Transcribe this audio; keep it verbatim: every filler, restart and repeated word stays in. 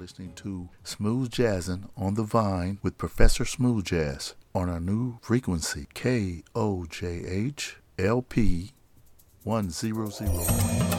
listening to Smooth Jazzin' on the Vine with Professor Smooth Jazz on our new frequency, K O J H L P one zero zero point